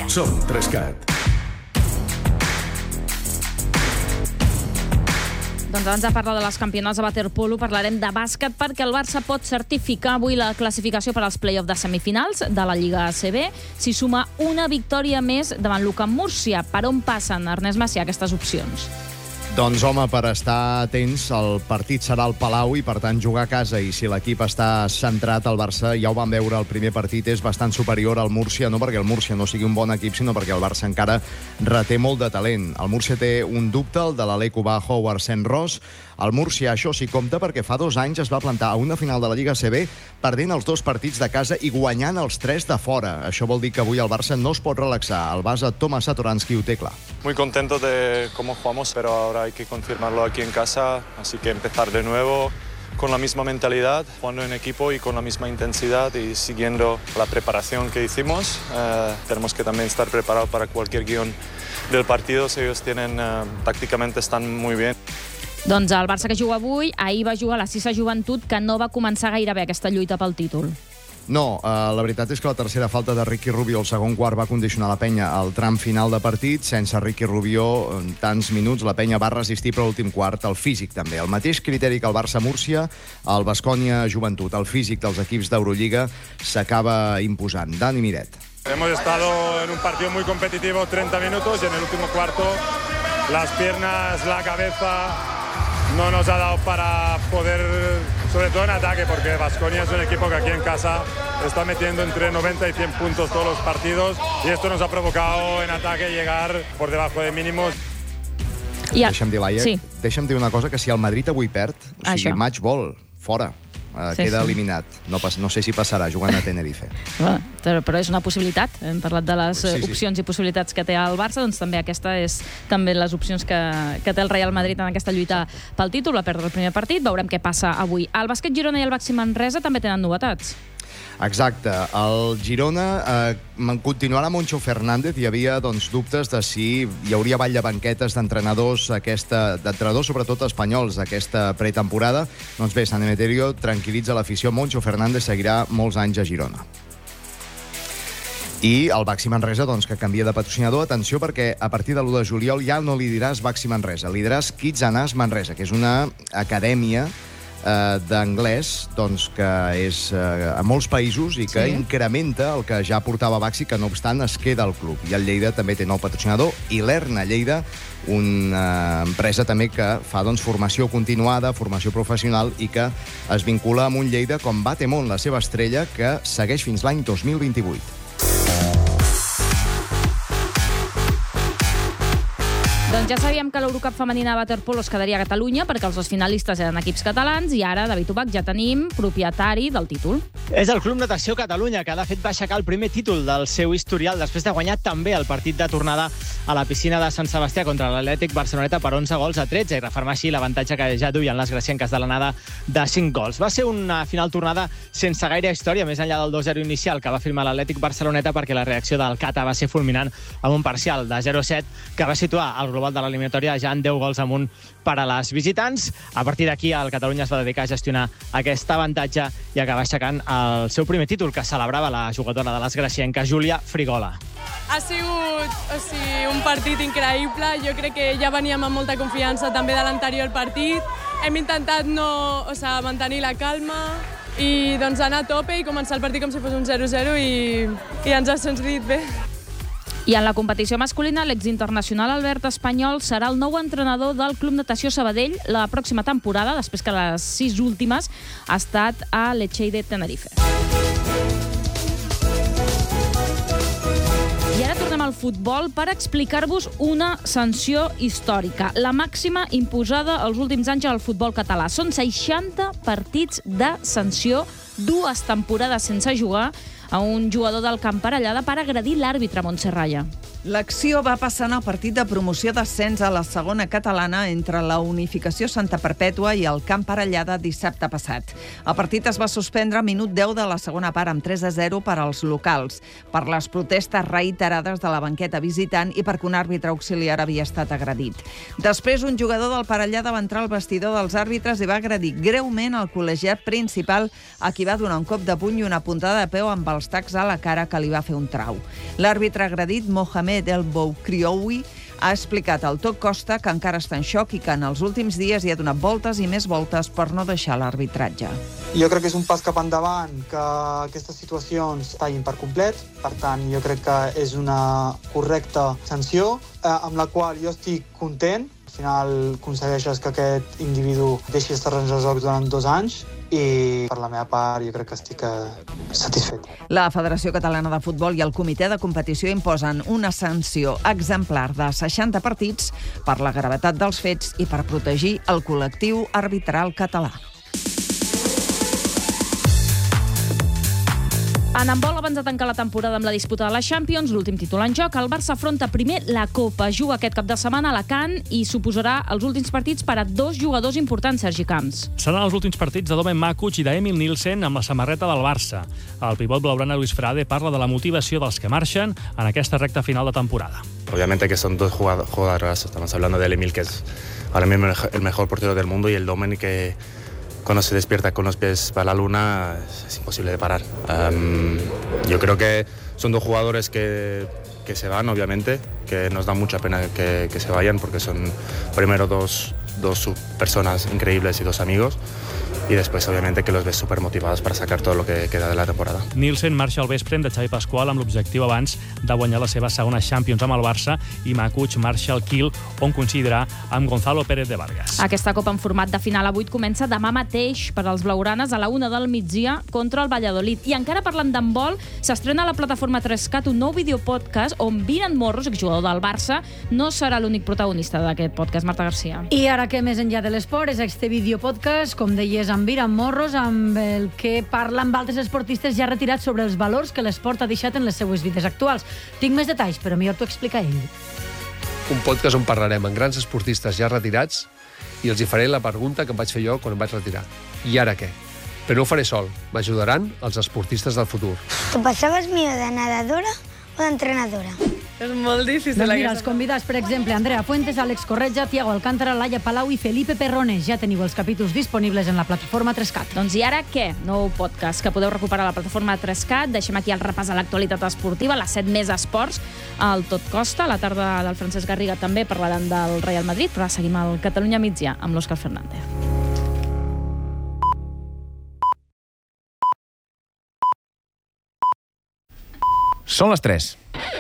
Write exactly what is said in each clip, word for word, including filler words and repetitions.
Som Trescat. Doncs abans de parlar de les campionats de waterpolo parlarem de bàsquet, perquè el Barça pot certificar avui la classificació per als play-off de semifinals de la Lliga A C B si suma una victòria més davant l'U C A M Múrcia. Per on passen, Ernest Macià, aquestes opcions? Doncs, home, per estar atents, el partit serà al Palau i, per tant, jugar a casa. I si l'equip està centrat, el Barça, ja ho vam veure, el primer partit és bastant superior al Múrcia, no perquè el Múrcia no sigui un bon equip, sinó perquè el Barça encara reté molt de talent. El Múrcia té un dubte, el de l'Aleko Bajo o Arsène Ros. El Múrcia, això sí compta, perquè fa dos anys es va plantar a una final de la Lliga A C B perdent els dos partits de casa i guanyant els tres de fora. Això vol dir que avui el Barça no es pot relaxar. El base Tomas Satoransky ho té clar. Muy contento de cómo jugamos, pero ahora hay que confirmarlo aquí en casa, así que empezar de nuevo con la misma mentalidad, jugando en equipo y con la misma intensidad y siguiendo la preparación que hicimos. Eh, tenemos que también estar preparados para cualquier guión del partido. Si ellos tienen, eh, tácticamente están muy bien. Doncs el Barça que juga avui, ahir va jugar a la Sisa Joventut, que no va començar gaire bé aquesta lluita pel títol. No, eh, la veritat és que la tercera falta de Ricky Rubio al segon quart va condicionar la penya al tram final de partit. Sense Ricky Rubio, en tants minuts, la penya va resistir per l'últim quart, el físic també. El mateix criteri que el Barça-Múrcia, el Baskonia Joventut, el físic dels equips d'Eurolliga s'acaba imposant. Dani Miret. Hemos estado en un partido muy competitivo treinta minutos y en el último cuarto las piernas, la cabeza no nos ha dado para poder, sobre todo en ataque, porque Baskonia es un equipo que aquí en casa está metiendo entre noventa y cien puntos todos los partidos y esto nos ha provocado en ataque llegar por debajo de mínimos. I a... Deixa'm dir, Laia, sí. deixa'm dir una cosa, que si el Madrid avui perd, o sigui, Això. match ball, fora. Uh, sí, queda sí. eliminat. No, pas, no sé si passarà jugant a Tenerife. Bueno, però és una possibilitat. Hem parlat de les sí, sí. opcions i possibilitats que té el Barça, doncs també aquesta és també les opcions que, que té el Real Madrid en aquesta lluita pel títol, a perdre el primer partit. Veurem què passa avui. El bàsquet Girona i el Baxi Manresa també tenen novetats. Exacte. El Girona eh, continuarà Moncho Fernández. Hi havia doncs, dubtes de si hi hauria ball de banquetes d'entrenadors, aquesta, d'entrenadors sobretot espanyols, aquesta pretemporada. Doncs bé, San Emeterio tranquil·litza l'afició. Moncho Fernández seguirà molts anys a Girona. I el Baxi Manresa, doncs, que canvia de patrocinador. Atenció, perquè a partir de l'u de juliol ja no li diràs Baxi Manresa, li diràs Kids Anas Manresa, que és una acadèmia eh, d'anglès doncs, que és eh, a molts països i que sí. incrementa el que ja portava Baxi, que no obstant es queda al club. I el Lleida també té nou patrocinador, i l'Erna Lleida, una empresa també que fa doncs, formació continuada, formació professional, i que es vincula amb un Lleida com Batemont, la seva estrella, que segueix fins l'any dos mil vint-i-vuit. Doncs ja sabíem que l'Eurocup femenina de waterpolo es quedaria a Catalunya perquè els dos finalistes eren equips catalans i ara, David Ubach, ja tenim propietari del títol. És el Club Natació Catalunya, que de fet va aixecar el primer títol del seu historial després de guanyar també el partit de tornada a la piscina de Sant Sebastià contra l'Atlètic Barceloneta per onze gols a tretze i refermar així l'avantatge que ja duien les gracienques de l'anada de cinc gols. Va ser una final tornada sense gaire història, més enllà del dos zero inicial que va firmar l'Atlètic Barceloneta, perquè la reacció del Cata va ser fulminant amb un parcial de zero a set que va situar el global de l'eliminatòria ja en deu gols amunt per a les visitants. A partir d'aquí, el Catalunya es va dedicar a gestionar aquest avantatge i acabar aixecant el seu primer títol, que celebrava la jugadora de les gracienques, Júlia Frigola. Ha sigut o sigui, un partit increïble. Jo crec que ja veníem amb molta confiança també de l'anterior partit. Hem intentat no, o sigui, mantenir la calma i doncs anar a tope i començar el partit com si fos un zero zero i, i ens ha sentit bé. I en la competició masculina, l'exinternacional Albert Espanyol serà el nou entrenador del Club Natació Sabadell la pròxima temporada, després que les sis últimes ha estat a l'Echeide Tenerife. I ara tornem al futbol per explicar-vos una sanció històrica, la màxima imposada els últims anys al futbol català. Són seixanta partits de sanció, dues temporades sense jugar, a un jugador del Camp Parellada per agredir l'àrbitre Montserrat. L'acció va passar en el partit de promoció d'ascens a la segona catalana entre la Unificació Santa Perpètua i el Camp Parellada dissabte passat. El partit es va suspendre a minut deu de la segona part amb tres a zero per als locals, per les protestes reiterades de la banqueta visitant i perquè un àrbitre auxiliar havia estat agredit. Després, un jugador del Parellada va entrar al vestidor dels àrbitres i va agredir greument el col·legiat principal, a qui va donar un cop de puny i una puntada de peu amb els tacs a la cara que li va fer un trau. L'àrbitre agredit, Mohamed El Boukrioui, ha explicat al Tot Costa que encara està en xoc i que en els últims dies hi ha donat voltes i més voltes per no deixar l'arbitratge. Jo crec que és un pas cap endavant, que aquestes situacions tallin per complet. Per tant, jo crec que és una correcta sanció, eh, amb la qual jo estic content. Al final aconsegueixes que aquest individu deixi els terrenys de joc durant dos anys i per la meva part jo crec que estic satisfet. La Federació Catalana de Futbol i el Comitè de Competició imposen una sanció exemplar de seixanta partits per la gravetat dels fets i per protegir el col·lectiu arbitral català. En handbol, abans de tancar la temporada amb la disputa de la Champions, l'últim títol en joc, el Barça afronta primer la Copa. Juga aquest cap de setmana a Alacant i suposarà els últims partits per a dos jugadors importants, Sergi Camps. Seran els últims partits de Domen Makuch i d'Emil Nielsen amb la samarreta del Barça. El pivot blaugrana Luis Frade parla de la motivació dels que marxen en aquesta recta final de temporada. Obviamente que son dos jugadores, estamos hablando de Emil, que es ahora mismo el mejor portero del mundo, y el Domen, que cuando se despierta con los pies para la luna es imposible de parar. Um, yo creo que son dos jugadores que, que se van, obviamente, que nos da mucha pena que, que se vayan, porque son primero dos, dos personas increíbles y dos amigos, y després, òbviament, que los ves supermotivados para sacar todo lo que queda de la temporada. Nielsen marxa al vespre de Xavi Pasqual amb l'objectiu abans de guanyar la seva segona Champions amb el Barça, i Makuch marxa al Kiel, on coincidirà amb Gonzalo Pérez de Vargas. Aquesta Copa en format de final a vuit comença demà mateix per als blaugranes a la una del migdia contra el Valladolid. I encara parlant d'handbol, s'estrena a la plataforma tres cat un nou videopodcast on Viran Morros, exjugador del Barça, no serà l'únic protagonista d'aquest podcast. Marta Garcia. I ara que més enllà de l'esport és este videopodcast, com deies, amb Viran Morros, amb el que parla amb altres esportistes ja retirats sobre els valors que l'esport ha deixat en les seues vides actuals. Tinc més detalls, però millor t'ho explica ell. Un podcast on parlarem amb grans esportistes ja retirats i els hi faré la pregunta que em vaig fer jo quan em vaig retirar. I ara què? Però no ho faré sol. M'ajudaran els esportistes del futur. ¿Te pasabas miedo de nadadora o d'entrenadora? És molt difícil. Doncs mira, els convidats, per exemple, Andrea Fuentes, Àlex Corretja, Thiago Alcántara, Laia Palau i Felipe Perrones. Ja teniu els capítols disponibles en la plataforma tres cat. Doncs i ara què? Nou podcast que podeu recuperar a la plataforma tres cat. Deixem aquí el repàs a l'actualitat esportiva, les set més esports, al Tot Costa. A la tarda del Francesc Garriga també parlaran del Real Madrid, però seguim al Catalunya migdia amb l'Òscar Fernández. Són les tres.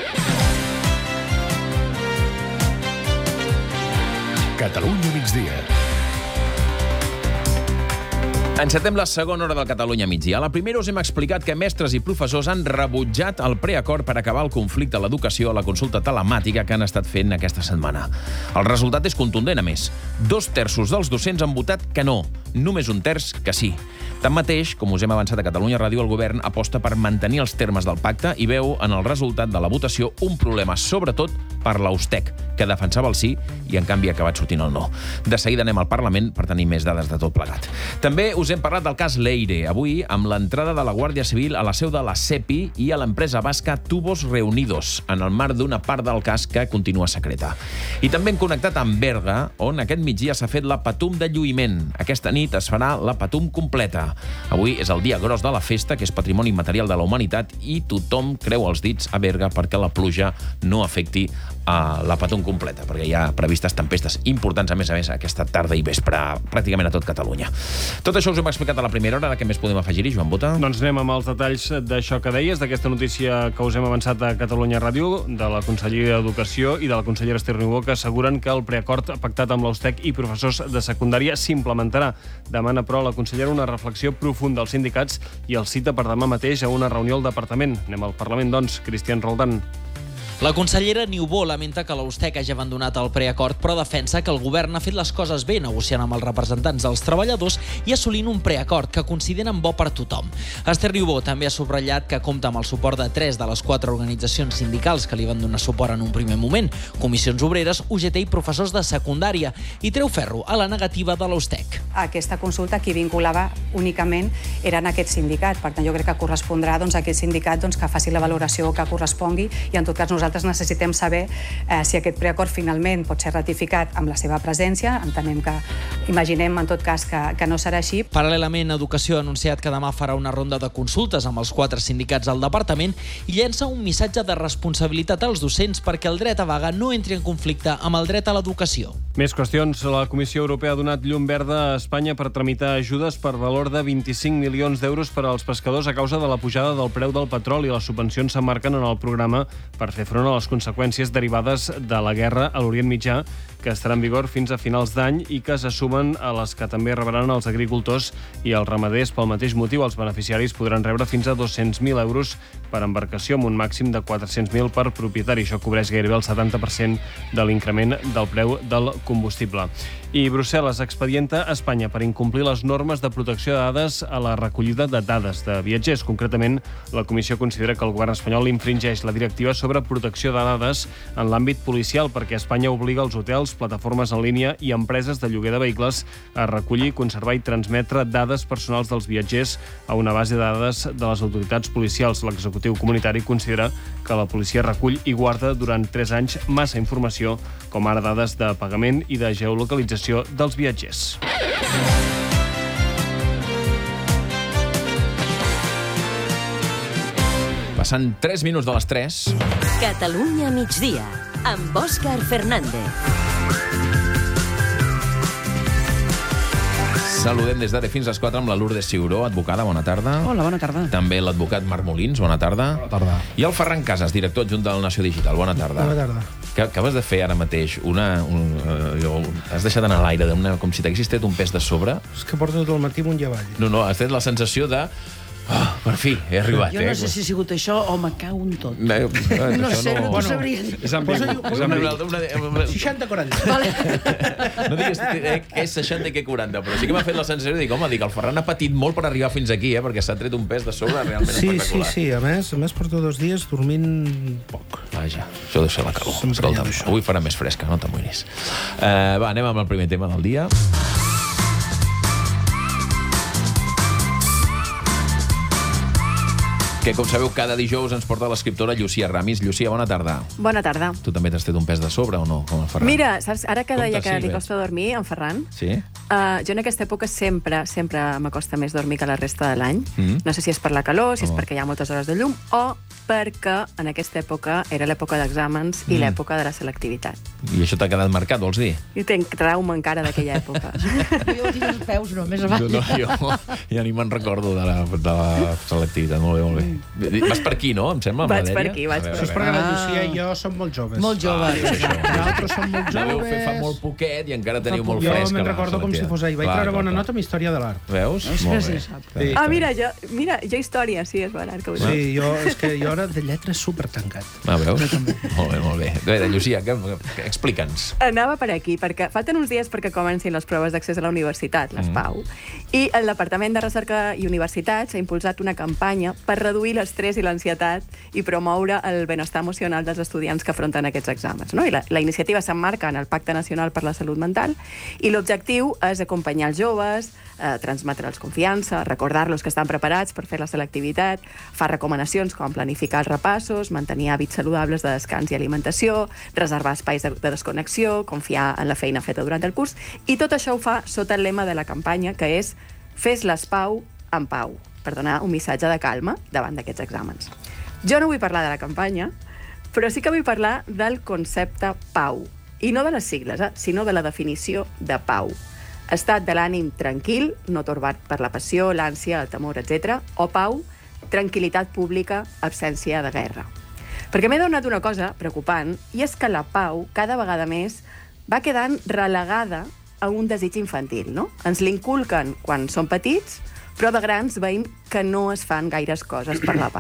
Catalunya migdia. Encetem la segona hora del Catalunya migdia. A la primera us hem explicat que mestres i professors han rebutjat el preacord per acabar el conflicte a l'educació a la consulta telemàtica que han estat fent aquesta setmana. El resultat és contundent, a més. Dos terços dels docents han votat que no, només un terç que sí. Tanmateix, com us hem avançat a Catalunya Ràdio, el govern aposta per mantenir els termes del pacte i veu en el resultat de la votació un problema, sobretot per l'Austec, que defensava el sí i, en canvi, ha acabat sortint el no. De seguida anem al Parlament per tenir més dades de tot plegat. També us hem parlat del cas Leire, avui amb l'entrada de la Guàrdia Civil a la seu de la SEPI i a l'empresa basca Tubos Reunidos, en el marc d'una part del cas que continua secreta. I també hem connectat amb Berga, on aquest migdia s'ha fet la Patum de lluïment. Aquesta nit es farà la Patum completa. Avui és el dia gros de la festa, que és patrimoni immaterial de la humanitat, i tothom creu els dits a Berga perquè la pluja no afecti a la Patum completa, perquè hi ha previstes tempestes importants, a més a més, aquesta tarda i vespre, pràcticament a tot Catalunya. Tot això us hem explicat a la primera hora. De què més podem afegir-hi, Joan Bota? Doncs anem amb els detalls d'això que deies, d'aquesta notícia que us hem avançat a Catalunya Ràdio, de la Conselleria d'Educació i de la consellera Esther Niubó, que asseguren que el preacord pactat amb l'Austec i professors de secundària s'implementarà. Demana, però, la consellera una reflexió profunda als sindicats i el cita per demà mateix a una reunió al departament. Anem al Parlament, doncs. Cristian Roldán. La consellera Niubó lamenta que l'Eustec hagi abandonat el preacord, però defensa que el govern ha fet les coses bé negociant amb els representants dels treballadors i assolint un preacord que consideren bo per tothom. Esther Niubó també ha subratllat que compta amb el suport de tres de les quatre organitzacions sindicals que li van donar suport en un primer moment, Comissions Obreres, U G T i professors de secundària, i treu ferro a la negativa de l'Eustec. Aquesta consulta qui vinculava únicament eren aquest sindicat, per tant jo crec que correspondrà doncs, a aquest sindicat doncs, que faci la valoració que correspongui i en tot cas nosaltres Nosaltres necessitem saber eh, si aquest preacord finalment pot ser ratificat amb la seva presència. Entenem que, imaginem en tot cas que, que no serà així. Paral·lelament, Educació ha anunciat que demà farà una ronda de consultes amb els quatre sindicats del departament i llença un missatge de responsabilitat als docents perquè el dret a vaga no entri en conflicte amb el dret a l'educació. Més qüestions. La Comissió Europea ha donat llum verda a Espanya per tramitar ajudes per valor de vint-i-cinc milions d'euros per als pescadors a causa de la pujada del preu del petroli. Les subvencions s'emmarquen en el programa per fer front a les conseqüències derivades de la guerra a l'Orient Mitjà, que estarà en vigor fins a finals d'any i que se sumen a les que també rebran els agricultors i els ramaders. Pel mateix motiu, els beneficiaris podran rebre fins a dos-cents mil euros per embarcació, amb un màxim de quatre-cents mil per propietari. Això cobreix gairebé el setanta per cent de l'increment del preu del combustible. I Brussel·les expedienta a Espanya per incomplir les normes de protecció de dades a la recollida de dades de viatgers. Concretament, la Comissió considera que el govern espanyol infringeix la directiva sobre protecció de dades en l'àmbit policial perquè Espanya obliga els hotels, plataformes en línia i empreses de lloguer de vehicles a recollir, conservar i transmetre dades personals dels viatgers a una base de dades de les autoritats policials. L'executiu comunitari considera que la policia recull i guarda durant tres anys massa informació, com ara dades de pagament i de geolocalització dels viatgers. Passant tres minuts de les tres. Catalunya migdia, amb Òscar Fernández. Saludem des d'ara fins a les quatre amb la Lourdes Ciuró, advocada, bona tarda. Hola, bona tarda. També l'advocat Marc Molins, bona tarda. Bona tarda. I el Ferran Casas, director adjunt del Nació Digital, bona tarda. Bona tarda. Que acabes de fer ara mateix una... Un, uh, has deixat anar a l'aire una, com si t'haguessis tret un pes de sobre. És que porto tot el matí amunt i avall. No, no, has tret la sensació de... Oh, per fi, he arribat. Jo no sé si ha sigut això o me cago en tot. No, no sé, no t'ho sabria dir. És ambigu. seixanta quaranta. Vale. No digues eh, que és seixanta i que quaranta, però sí que m'ha fet la sensació de dir, home, dic, el Ferran ha patit molt per arribar fins aquí, eh, perquè s'ha tret un pes de sobre realment sí, espectacular. Sí, sí, a més, a més porto dos dies dormint poc. Vaja, això deu ser la calor. Escolta'm, avui farà més fresca, no t'amoïnis. Uh, va, anem amb el primer tema del dia. Que, com sabeu, cada dijous ens porta l'escriptora Llucia Ramis. Llucia, bona tarda. Bona tarda. Tu també t'has tret un pes de sobre o no, com el Ferran? Mira, saps, ara que deia que sí, li costa dormir, en Ferran, sí? uh, jo en aquesta època sempre sempre m'acosta més dormir que la resta de l'any. Mm. No sé si és per la calor, si és Oh. perquè hi ha moltes hores de llum, o perquè en aquesta època era l'època d'exàmens i Mm. l'època de la selectivitat. I això t'ha quedat marcat, vols dir? Jo tenc trauma encara d'aquella època. Jo tinc els peus, no, més avall. No, no, jo ja ni me'n recordo de la, de la selectivitat. Molt bé, molt bé. Vas per aquí, no? Em sembla, amb Vaig la per dèria? aquí, vaig per Això és perquè la Llucia i jo som molt joves. Molt joves. Ah, Nosaltres som molt La veu fer fa joves. molt poquet i encara teniu Fa molt poc. Jo fresca. me'n la recordo com si selectivitat. fos ahir. Vaig Clar, treure clar, bona clar. nota amb història de l'art. Veus? És Molt que bé. sí, sap. Sí. Ah, mira, jo, mira, jo història, sí, és veritat que ho dic. Sí, jo, és que jo era de lletres super tancat. Ah, veus? Molt bé, molt bé. A veure, Llucia, que, que, explica'ns. Anava per aquí, perquè falten uns dies perquè comencin les proves d'accés a la universitat, les Mm. PAU, i el Departament de Recerca i Universitats ha impulsat una campanya per reduir l'estrès i l'ansietat i promoure el benestar emocional dels estudiants que afronten aquests exàmens. No? I la, la iniciativa s'emmarca en el Pacte Nacional per la Salut Mental i l'objectiu és acompanyar els joves, eh, transmetre'ls confiança, recordar-los que estan preparats per fer la selectivitat, fa recomanacions com planificar els repassos, mantenir hàbits saludables de descans i alimentació, reservar espais de, de desconnexió, confiar en la feina feta durant el curs, i tot això ho fa sota el lema de la campanya, que és Fes les pau en pau, per donar un missatge de calma davant d'aquests exàmens. Jo no vull parlar de la campanya, però sí que vull parlar del concepte pau, i no de les sigles, eh, sinó de la definició de pau. Estat de l'ànim tranquil, no torbat per la passió, l'ànsia, el temor, etcètera, o pau, tranquil·litat pública, absència de guerra. Perquè m'he donat una cosa preocupant, i és que la pau, cada vegada més, va quedant relegada a un desig infantil, no? Ens l'inculquen quan som petits, però de grans veiem que no es fan gaires coses per la pau.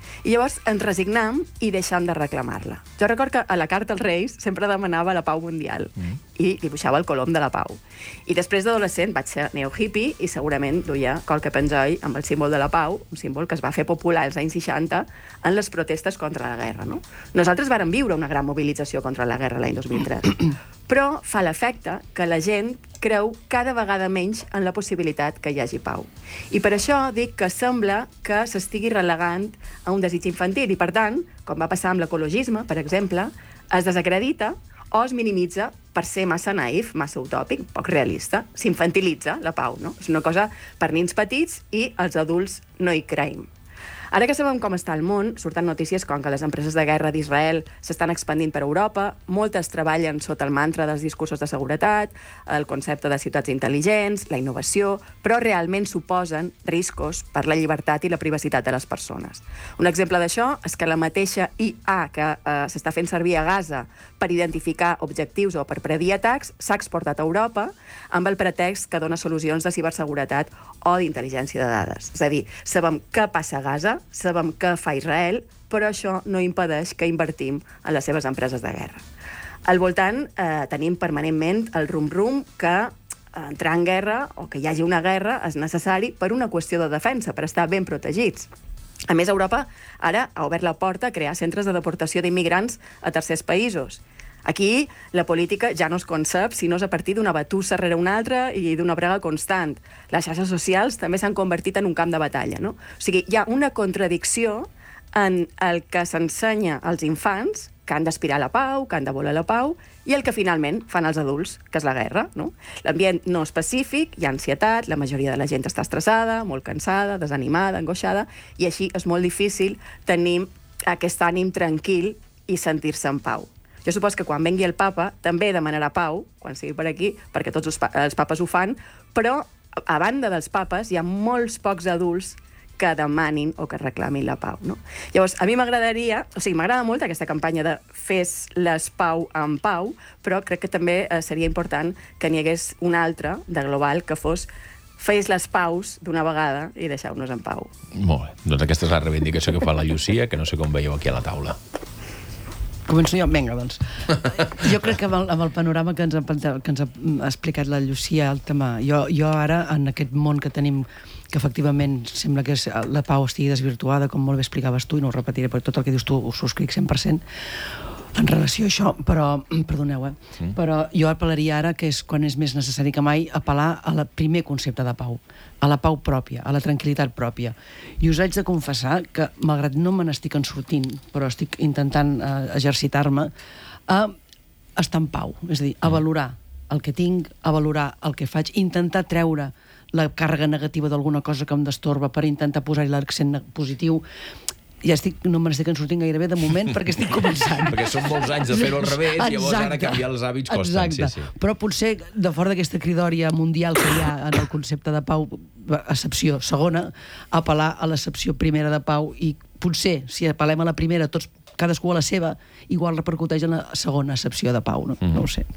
I llavors ens resignam i deixem de reclamar-la. Jo record que a la carta als Reis sempre demanava la pau mundial mm. i dibuixava el colom de la pau. I després d'adolescent vaig ser neo-hippie i segurament duia qualque penjoll amb el símbol de la pau, un símbol que es va fer popular als anys seixanta en les protestes contra la guerra. No? Nosaltres vàrem viure una gran mobilització contra la guerra l'any dos mil tres, però fa l'efecte que la gent creu cada vegada menys en la possibilitat que hi hagi pau. I per això dic que sembla que s'estigui relegant a un desig infantil i, per tant, com va passar amb l'ecologisme, per exemple, es desacredita o es minimitza per ser massa naïf, massa utòpic, poc realista. S'infantilitza la pau, no? És una cosa per nins petits i els adults no hi creiem. Ara que sabem com està el món, surten notícies com que les empreses de guerra d'Israel s'estan expandint per Europa, moltes treballen sota el mantra dels discursos de seguretat, el concepte de ciutats intel·ligents, la innovació, però realment suposen riscos per la llibertat i la privacitat de les persones. Un exemple d'això és que la mateixa I A que eh, s'està fent servir a Gaza per identificar objectius o per predir atacs s'ha exportat a Europa amb el pretext que dona solucions de ciberseguretat o d'intel·ligència de dades. És a dir, sabem què passa a Gaza, sabem què fa Israel, però això no impedeix que invertim en les seves empreses de guerra. Al voltant eh, tenim permanentment el rum-rum que entrar en guerra o que hi hagi una guerra és necessari per una qüestió de defensa, per estar ben protegits. A més, Europa ara ha obert la porta a crear centres de deportació d'immigrants a tercers països. Aquí la política ja no es concep si no és a partir d'una batussa rere una altra i d'una brega constant. Les xarxes socials també s'han convertit en un camp de batalla, no? O sigui, hi ha una contradicció en el que s'ensenya als infants que han d'aspirar a la pau, que han de voler la pau, i el que finalment fan els adults, que és la guerra, no? L'ambient no és pacífic, hi ha ansietat, la majoria de la gent està estressada, molt cansada, desanimada, angoixada, i així és molt difícil tenir aquest ànim tranquil i sentir-se en pau. Jo supos que quan vengui el papa també demanarà pau, quan sigui per aquí, perquè tots els, pa els papes ho fan, però a banda dels papes hi ha molts pocs adults que demanin o que reclamin la pau. No? Llavors, a mi m'agradaria, o sigui, m'agrada molt aquesta campanya de fes les pau en pau, però crec que també eh, seria important que n'hi hagués una altra de global que fos fes les paus d'una vegada i deixeu-nos en pau. Molt bé. Doncs aquesta és la reivindicació que fa la Llucia, que no sé com veieu aquí a la taula. Començo jo? Vinga, doncs. Jo crec que amb el, amb el panorama que ens, ha, que ens ha explicat la Llucia, el tema, jo, jo ara, en aquest món que tenim, que efectivament sembla que és, la pau estigui desvirtuada, com molt bé explicaves tu, i no ho repetiré, perquè tot el que dius tu ho subscric cent per cent, en relació a això, però, perdoneu, eh? Sí. Però jo apel·laria ara, que és quan és més necessari que mai, apel·lar al primer concepte de pau, a la pau pròpia, a la tranquil·litat pròpia. I us haig de confessar que, malgrat no me n'estic en sortint, però estic intentant eh, exercitar-me, a estar en pau, és a dir, a valorar el que tinc, a valorar el que faig, intentar treure la càrrega negativa d'alguna cosa que em destorba per intentar posar-hi l'accent positiu. Ja estic, no me n'estic en sortint gairebé de moment perquè estic començant. Perquè són molts anys de fer-ho al revés, exacte. Llavors ara canviar els hàbits costa. Sí, sí. Però potser, de fora d'aquesta cridòria mundial que hi ha en el concepte de pau, accepció segona, apel·lar a l'accepció primera de pau i potser, si apel·lem a la primera, tots, cadascú a la seva, igual repercuteix en la segona accepció de pau, no, mm-hmm. no ho sé.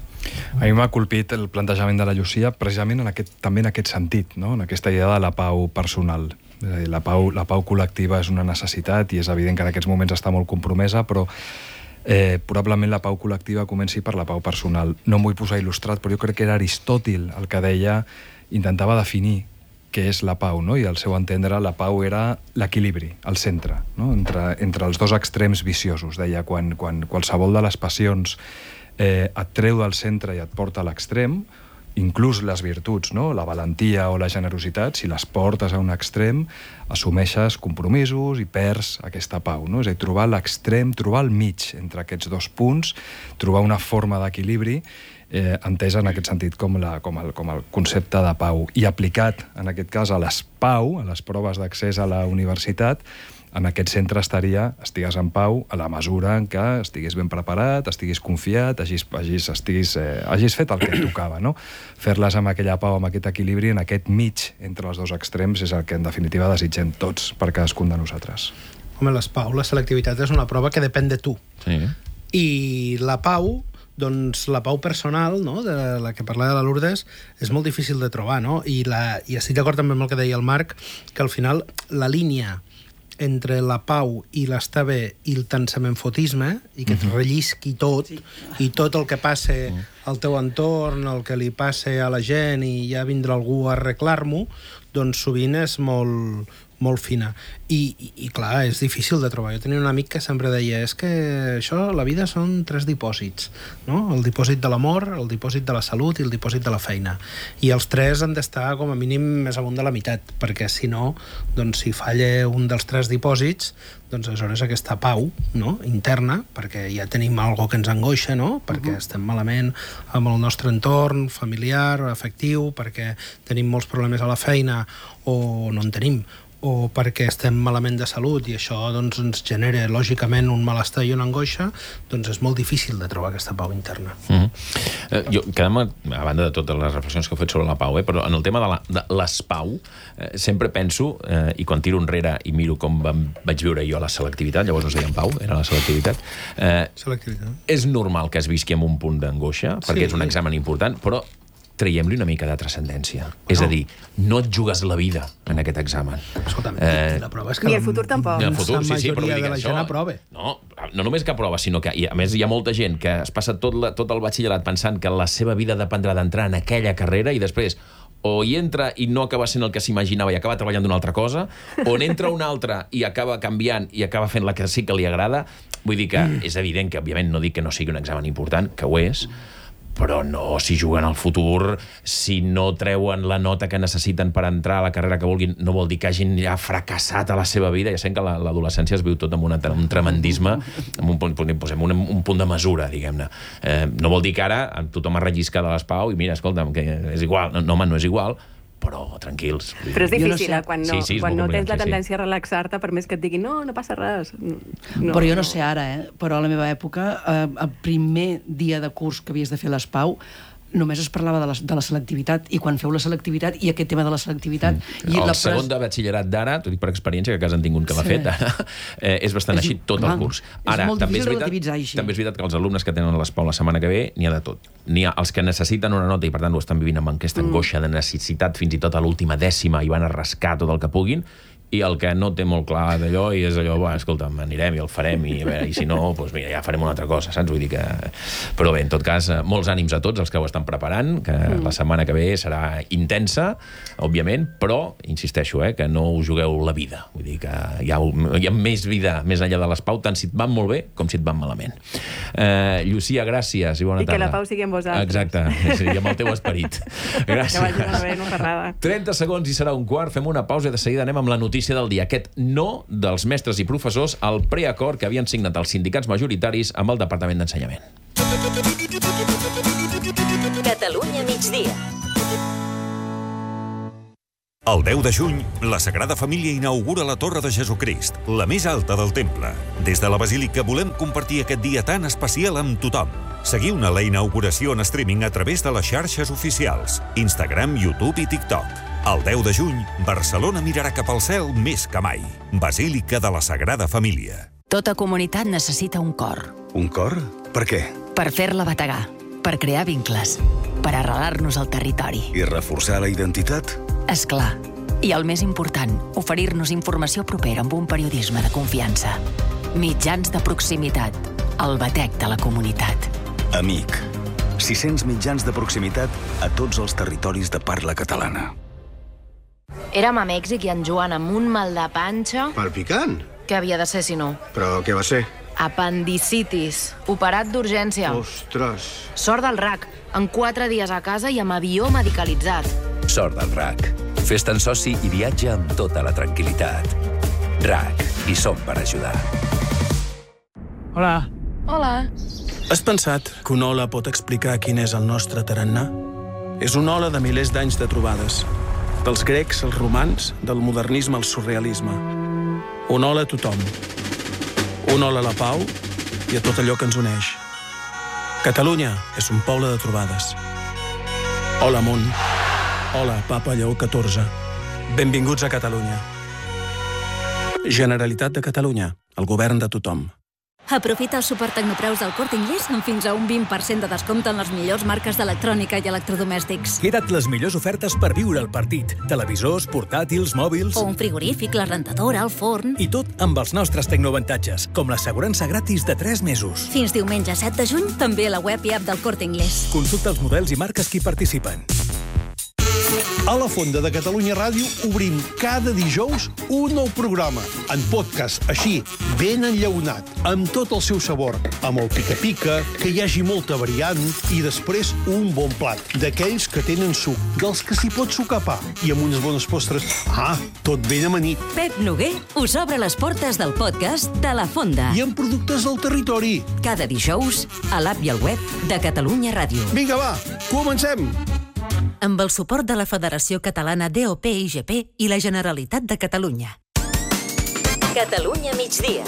A mi m'ha colpit el plantejament de la Llucia precisament en aquest, també en aquest sentit, no? En aquesta idea de la pau personal. És a dir, la pau, la pau col·lectiva és una necessitat i és evident que en aquests moments està molt compromesa, però eh, probablement la pau col·lectiva comenci per la pau personal. No m'ho vull posar il·lustrat, però jo crec que era Aristòtil el que deia, intentava definir què és la pau, no? I al seu entendre la pau era l'equilibri, el centre, no? entre, entre els dos extrems viciosos. Deia, quan, quan qualsevol de les passions eh, et treu del centre i et porta a l'extrem, inclús les virtuts, no? La valentia o la generositat, si les portes a un extrem, assumeixes compromisos i perds aquesta pau, no? És a dir, trobar l'extrem, trobar el mig entre aquests dos punts, trobar una forma d'equilibri eh, entesa en aquest sentit com, la, com, el, com el concepte de pau i aplicat, en aquest cas, a les pau, a les proves d'accés a la universitat. En aquest centre estaria, estigues en pau a la mesura en què estiguis ben preparat, estiguis confiat, hagis, hagis, estiguis, eh, hagis fet el que et tocava, no? Fer-les amb aquella pau, amb aquest equilibri, en aquest mig entre els dos extrems, és el que en definitiva desitgem tots per cadascun de nosaltres. Home, les pau, la selectivitat és una prova que depèn de tu. Sí. I la pau, doncs la pau personal, no?, de la que parlava de la Lourdes, és molt difícil de trobar, no? I, la, i estic d'acord també amb el que deia el Marc, que al final la línia entre la pau i l'estar bé i el tensamentfotisme, i que et rellisqui tot, i tot el que passa al teu entorn, el que li passa a la gent i ja vindrà algú a arreglar-m'ho, doncs sovint és molt, molt fina. I, i, I, clar, és difícil de trobar. Jo tenia un amic que sempre deia és que això, la vida són tres dipòsits, no? El dipòsit de l'amor, el dipòsit de la salut i el dipòsit de la feina. I els tres han d'estar com a mínim més amunt de la meitat, perquè si no, doncs si falla un dels tres dipòsits, doncs aleshores aquesta pau, no?, interna, perquè ja tenim algo que ens angoixa, no?, perquè uh-huh. estem malament amb el nostre entorn familiar, afectiu, perquè tenim molts problemes a la feina o no en tenim, o perquè estem malament de salut i això doncs, ens genera lògicament un malestar i una angoixa, doncs és molt difícil de trobar aquesta pau interna. Mm-hmm. eh, jo, quedem a, a banda de totes les reflexions que heu fet sobre la pau, eh, però en el tema de, la, de l'espau, eh, sempre penso, eh, i quan tiro enrere i miro com vam, vaig viure jo la selectivitat, llavors no es deia en pau, era la selectivitat, eh, selectivitat. És normal que es visqui amb un punt d'angoixa, perquè sí, és un examen important, però traiem-li una mica de transcendència. No. És a dir, no et jugues la vida en aquest examen. Escolta'm, eh, la prova és que... Ni el futur tampoc. Ni el futur, sí, sí, però de la gent aprova. No, no només que aprova, sinó que, i a més, hi ha molta gent que es passa tot, la, tot el batxillerat pensant que la seva vida dependrà d'entrar en aquella carrera i després o hi entra i no acaba sent el que s'imaginava i acaba treballant d'una altra cosa, o n'entra una altra i acaba canviant i acaba fent la que sí que li agrada. Vull dir que és evident que, òbviament, no dic que no sigui un examen important, que ho és, però no si juguen al futur, si no treuen la nota que necessiten per entrar a la carrera que vulguin, no vol dir que hagin ja fracassat a la seva vida. Ja sabem que l'adolescència es viu tot amb una, un tremendisme, amb un, posem un, un punt de mesura, diguem-ne. Eh, no vol dir que ara tothom es rellisca de l'espau i mira, escolta'm, que és igual. No, no, home, no és igual, però tranquils. Però és difícil, no sé. quan no, sí, sí, quan no tens la tendència sí, sí. a relaxar-te, per més que et diguin no, no passa res. No, però jo no sé ara, eh? Però a la meva època, eh, el primer dia de curs que havies de fer l'espau, només es parlava de la, de la selectivitat, i quan feu la selectivitat, i aquest tema de la selectivitat... Mm. I el la segon de batxillerat d'ara, t'ho dic per experiència, que a casa han tingut que l'ha sí. fet, eh, és bastant és, així tot clar, el curs. Ara, és també és, veritat, també és veritat que els alumnes que tenen l'espau la setmana que ve, n'hi ha de tot. N'hi ha els que necessiten una nota i per tant ho estan vivint amb aquesta mm. angoixa de necessitat fins i tot a l'última dècima i van a rascar tot el que puguin, i el que no té molt clar d'allò i és allò, va, escolta'm, anirem i el farem i, a veure, i si no, doncs mira, ja farem una altra cosa, saps? Vull dir que... Però bé, en tot cas, molts ànims a tots els que ho estan preparant, que mm. la setmana que ve serà intensa, òbviament, però, insisteixo, eh, que no us jugueu la vida. Vull dir que hi ha, hi ha més vida més enllà de l'espau, tant si et van molt bé com si et van malament. Eh, Llucia, gràcies i bona I tarda. I que la pau sigui amb vosaltres. Exacte, sí, i amb el teu esperit. Gràcies. Que vagi molt bé, no fa res. trenta segons i serà un quart, fem una pausa i de seguida anem amb la notícia del dia, aquest no dels mestres i professors al preacord que havien signat els sindicats majoritaris amb el Departament d'Ensenyament. Catalunya migdia. El deu de juny, la Sagrada Família inaugura la Torre de Jesucrist, la més alta del temple. Des de la Basílica volem compartir aquest dia tan especial amb tothom. Seguiu-ne la inauguració en streaming a través de les xarxes oficials, Instagram, YouTube i TikTok. El deu de juny, Barcelona mirarà cap al cel més que mai. Basílica de la Sagrada Família. Tota comunitat necessita un cor. Un cor? Per què? Per fer-la bategar, per crear vincles, per arrelar-nos al territori. I reforçar la identitat? És clar. I el més important, oferir-nos informació propera amb un periodisme de confiança. Mitjans de proximitat, el batec de la comunitat. Amic. sis-cents mitjans de proximitat a tots els territoris de parla catalana. Érem a Mèxic i en Joan amb un mal de panxa... Palpicant? Què havia de ser, si no? Però què va ser? Apendicitis. Operat d'urgència. Ostres. Sort del R A C. En quatre dies a casa i amb avió medicalitzat. Sort del R A C. Fes-te'n soci i viatja amb tota la tranquil·litat. R A C. Hi som per ajudar. Hola. Hola. Has pensat que una ola pot explicar quin és el nostre tarannà? És una ola de milers d'anys de trobades. Dels grecs als romans, del modernisme al surrealisme. Una ola a tothom. Una ola a la pau i a tot allò que ens uneix. Catalunya és un poble de trobades. Hola, món. Hola, Papa Lleó catorze. Benvinguts a Catalunya. Generalitat de Catalunya, el govern de tothom. Aprofita els supertecnopreus del Corte Inglés amb fins a un vint per cent de descompte en les millors marques d'electrònica i electrodomèstics. Queda't les millors ofertes per viure el partit. Televisors, portàtils, mòbils... O un frigorífic, la rentadora, el forn... I tot amb els nostres tecnoavantatges, com l'assegurança gratis de tres mesos. Fins diumenge set de juny, també a la web i app del Corte Inglés. Consulta els models i marques que hi participen. A la Fonda de Catalunya Ràdio obrim cada dijous un nou programa, en podcast, així, ben enllaunat, amb tot el seu sabor, amb el pica-pica, que hi hagi molta variant, i després un bon plat, d'aquells que tenen suc, dels que s'hi pot sucar pa, i amb unes bones postres. Ah, tot ben amanit. Pep Noguer us obre les portes del podcast de La Fonda. I amb productes del territori. Cada dijous, a l'app i al web de Catalunya Ràdio. Vinga, va, comencem! Amb el suport de la Federació Catalana D O P I G P i la Generalitat de Catalunya. Catalunya migdia.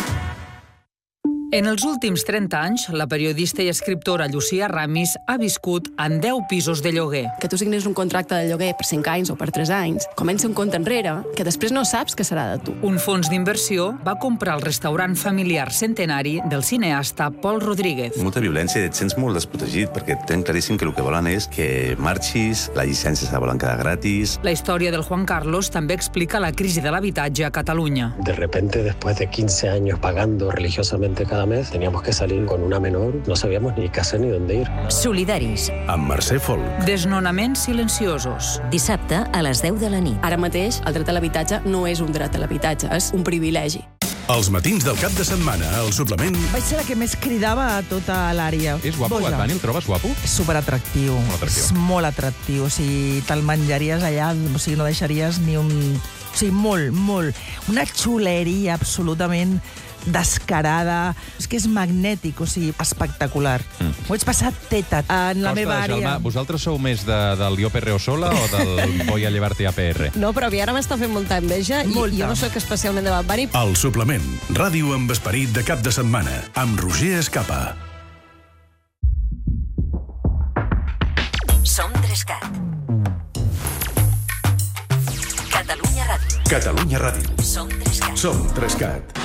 En els últims trenta anys, la periodista i escriptora Llucia Ramis ha viscut en deu pisos de lloguer. Que tu signes un contracte de lloguer per cinc anys o per tres anys, comença un compte enrere que després no saps què serà de tu. Un fons d'inversió va comprar el restaurant familiar centenari del cineasta Pol Rodríguez. Molta violència i et sents molt desprotegit perquè tenen claríssim que el que volen és que marxis, la llicència se la volen quedar gratis. La història del Juan Carlos també explica la crisi de l'habitatge a Catalunya. De repente, después de quince años pagando religiosamente cada mes, teníamos que salir con una menor, no sabíamos ni qué hacer ni dónde ir. Solidaris. Amb Mercè Folk. Desnonaments silenciosos. Dissabte a les deu de la nit. Ara mateix, el dret a l'habitatge no és un dret a l'habitatge, és un privilegi. Els matins del cap de setmana, al suplement... Vaig ser la que més cridava a tota l'àrea. És guapo, Boja. et Dani, el trobes guapo? És superatractiu. Molt atractiu. És molt atractiu. O sigui, te'l menjaries allà, o sigui, no deixaries ni un... O sigui, molt, molt. Una xuleria absolutament descarada. És que és magnètic, o sigui, espectacular. Mm. Ho vaig passar teta en la Costa meva de àrea. Gelma, vosaltres sou més de, del Jo perreo sola o del Voy a llevarte a P R? No, però a mi ara m'està fent molta enveja i Molta. jo no sóc especialment de Bad Bunny. El suplement, ràdio amb esperit de cap de setmana, amb Roger Escapa. Som Trescat. Catalunya Ràdio. Catalunya Ràdio. Som Trescat. Som Trescat.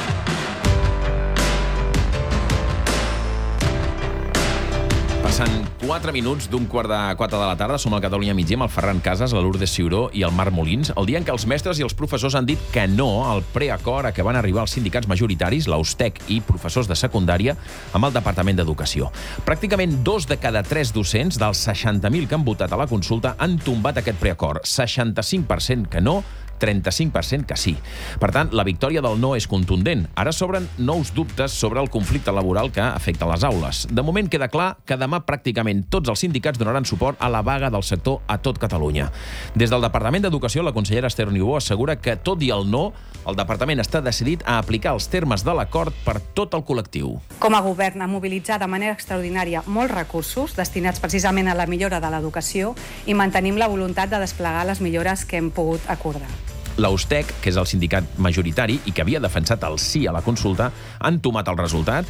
Passen quatre minuts d'un quart de quatre de la tarda. Som al Catalunya migdia amb el Ferran Casas, la Lourdes Ciuró i el Marc Molins. El dia en què els mestres i els professors han dit que no al preacord a què van arribar els sindicats majoritaris, la USTEC i professors de secundària, amb el Departament d'Educació. Pràcticament dos de cada tres docents dels seixanta mil que han votat a la consulta han tombat aquest preacord. seixanta-cinc per cent que no, trenta-cinc per cent que sí. Per tant, la victòria del no és contundent. Ara s'obren nous dubtes sobre el conflicte laboral que afecta les aules. De moment queda clar que demà pràcticament tots els sindicats donaran suport a la vaga del sector a tot Catalunya. Des del Departament d'Educació, la consellera Esther Niubó assegura que, tot i el no, el departament està decidit a aplicar els termes de l'acord per tot el col·lectiu. Com a govern, a mobilitzar de manera extraordinària molts recursos destinats precisament a la millora de l'educació i mantenim la voluntat de desplegar les millores que hem pogut acordar. La USTEC, que és el sindicat majoritari i que havia defensat el sí a la consulta, han tomat el resultat